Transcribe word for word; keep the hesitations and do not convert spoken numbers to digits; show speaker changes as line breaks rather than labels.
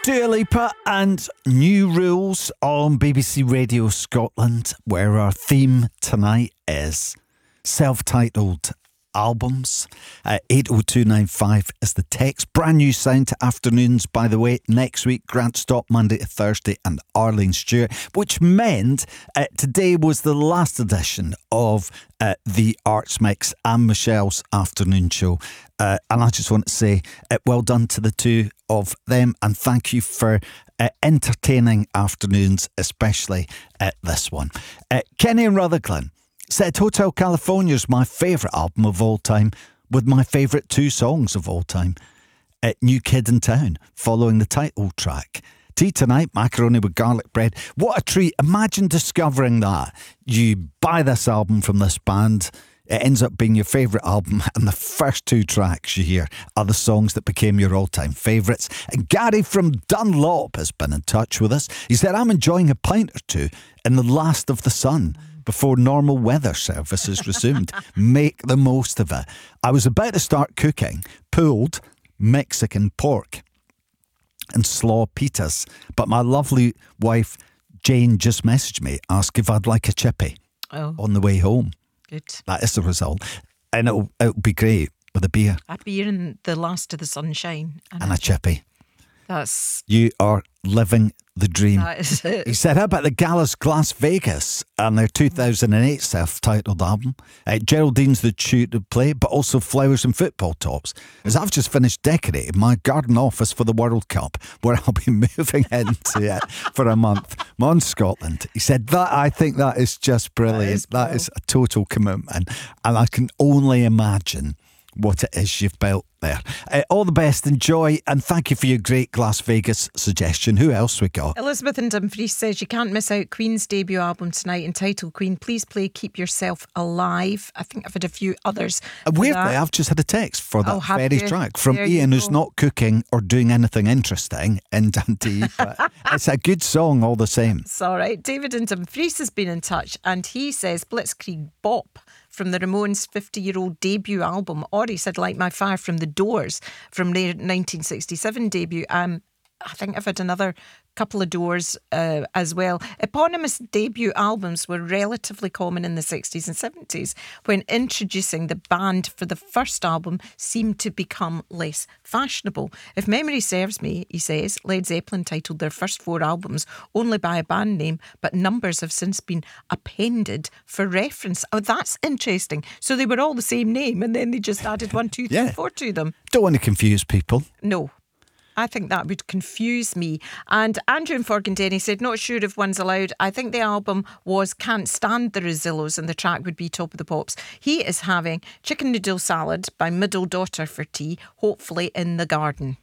Dua Lipa and New Rules on B B C Radio Scotland, where our theme tonight is self-titled albums. Uh, eight oh two nine five is the text. Brand new sound to afternoons, by the way. Next week, Grant Stott, Monday to Thursday, and Arlene Stewart, which meant uh, today was the last edition of uh, the Arts Mix and Michelle's afternoon show. Uh, and I just want to say uh, well done to the two of them, and thank you for uh, entertaining afternoons, especially uh, this one. Uh, Kenny and Rutherglen said Hotel California is my favourite album of all time, with my favourite two songs of all time. Uh, New Kid in Town, following the title track. Tea tonight, macaroni with garlic bread. What a treat. Imagine discovering that. You buy this album from this band, it ends up being your favourite album, and the first two tracks you hear are the songs that became your all-time favourites. And Gary from Dunlop has been in touch with us. He said, I'm enjoying a pint or two in the last of the sun before normal weather services resumed. Make the most of it. I was about to start cooking pulled Mexican pork and slaw pitas, but my lovely wife Jane just messaged me, asked if I'd like a chippy
oh.
on the way home.
Good.
That is the result. And it'll, it'll be great with a beer.
A beer in the last of the sunshine.
And, and a chippy.
That's...
You are living the dream.
That is it.
He said, how about the Gallus Glass Vegas and their two thousand eight self-titled album? Uh, Geraldine's the tune to play, but also Flowers and Football Tops. As I've just finished decorating my garden office for the World Cup, where I'll be moving into it for a month. Mon Scotland. He said, that I think that is just brilliant. That is, that is a total commitment. And I can only imagine what it is you've built there. Uh, all the best, enjoy, and thank you for your great Las Vegas suggestion. Who else we got?
Elizabeth in Dumfries says you can't miss out Queen's debut album tonight entitled Queen. Please play Keep Yourself Alive. I think I've had a few others.
Uh, weirdly, I've just had a text for that
oh,
very
you?
track from
there
Ian, who's not cooking or doing anything interesting in Dundee, but it's a good song all the same.
It's all right. David in Dumfries has been in touch, and he says Blitzkrieg Bop from the Ramones' fifty-year-old debut album, or he said Like My Fire from The Doors from their nineteen sixty-seven debut. Um, I think I've had another couple of Doors uh, as well. Eponymous debut albums were relatively common in the sixties and seventies, when introducing the band for the first album seemed to become less fashionable. If memory serves me, he says, Led Zeppelin titled their first four albums only by a band name, but numbers have since been appended for reference. Oh, that's interesting. So they were all the same name, and then they just added one, two, three,
Yeah.
four to them.
Don't want to confuse people.
No. I think that would confuse me. And Andrew in Forgandenny said, not sure if one's allowed. I think the album was Can't Stand the Rosillos, and the track would be Top of the Pops. He is having chicken noodle salad by middle daughter for tea, hopefully in the garden.